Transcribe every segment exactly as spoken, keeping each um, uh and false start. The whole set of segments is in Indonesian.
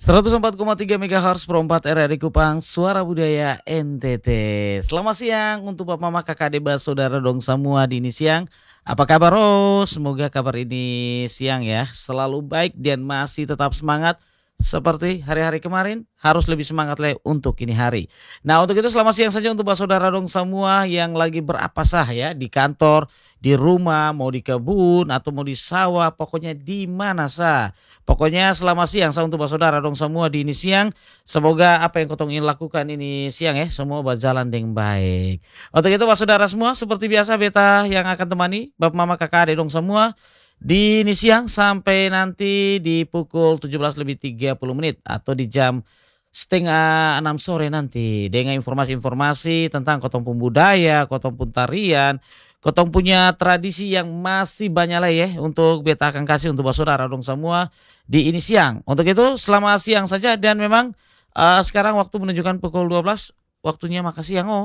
seratus empat koma tiga megahertz Pro empat R R I Kupang, Suara Budaya N T T. Selamat siang untuk Bapak Mama, Kakak, adik, saudara dong semua di ini siang. Apa kabar? Oh, semoga kabar ini siang ya selalu baik dan masih tetap semangat seperti hari-hari kemarin, harus lebih semangat lagi untuk ini hari. Nah, untuk itu selamat siang saja untuk Bapak saudara dong semua yang lagi berapasah ya di kantor, di rumah, mau di kebun atau mau di sawah, pokoknya di mana sah. Pokoknya selamat siang saya untuk Bapak saudara dong semua di ini siang. Semoga apa yang kotong ingin lakukan ini siang ya semua berjalan dengan baik. Untuk itu Bapak saudara semua seperti biasa beta yang akan temani Bapak Mama Kakak adik dong semua di ini siang sampai nanti di pukul tujuh belas lebih tiga puluh menit atau di jam setengah enam sore nanti dengan informasi-informasi tentang kotong pun budaya, kotong pun tarian, kotong punya tradisi yang masih banyak lah ya untuk beta akan kasih untuk saudara dong semua di ini siang. Untuk itu selamat siang saja dan memang eh, sekarang waktu menunjukkan pukul dua belas, waktunya makan siang. Oh.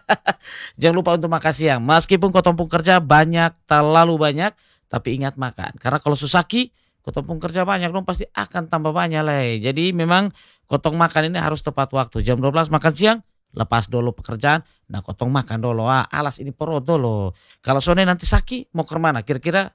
Jangan lupa untuk makan siang. Meskipun kotong pun kerja banyak, terlalu banyak, tapi ingat makan. Karena kalau susaki, kotong pun kerja banyak dong pasti akan tambah banyak lah. Jadi memang kotong makan ini harus tepat waktu. Jam dua belas makan siang, lepas dulu pekerjaan. Nah kotong makan dulu. Ah, alas ini perut dulu. Kalau sore nanti saki, mau ke mana? Kira-kira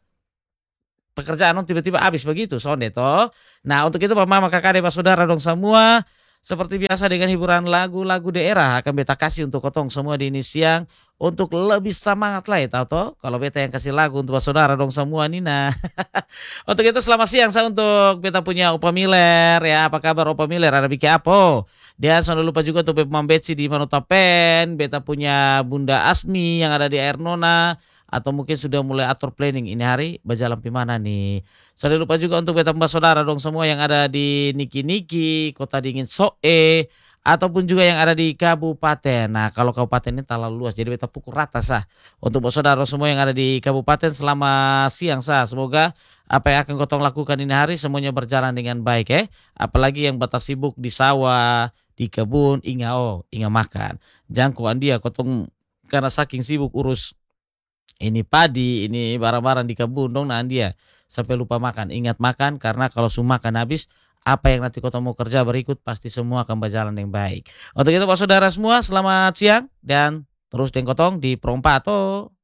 pekerjaan dong tiba-tiba habis begitu sonde toh. Nah untuk itu Pak Mama Kakak adik saudara dong semua seperti biasa dengan hiburan lagu-lagu daerah akan beta kasih untuk kotong semua di ini siang untuk lebih semangat lah ya tahu toh. Kalau beta yang kasih lagu untuk saudara dong semua nih nah. Untuk itu selamat siang saya untuk beta punya Opa Miller ya. Apa kabar Opa Miller? Ada bikin apa? Dan jangan lupa juga untuk Mam Betsy di Manutapen, beta punya Bunda Asmi yang ada di Air Nona atau mungkin sudah mulai atur planning ini hari berjalan di mana nih. Jangan lupa juga untuk beta mbak saudara dong semua yang ada di Niki Niki, Kota Dingin Soe ataupun juga yang ada di kabupaten. Nah, kalau kabupaten ini terlalu luas jadi beta pukul rata sah. Untuk mbak saudara semua yang ada di kabupaten selamat siang sah. Semoga apa yang akan kotong lakukan ini hari semuanya berjalan dengan baik ya. Apalagi yang batas sibuk di sawah, di kebun, ingat oh, ingat makan. Jangan kau dia kotong karena saking sibuk urus ini padi, ini barang-barang di kebun dong nah dia sampai lupa makan. Ingat makan karena kalau semua makan habis, apa yang nanti kau mau kerja berikut pasti semua akan berjalan dengan baik. Untuk itu Pak Saudara semua selamat siang dan terus dengan kotong di Prompato.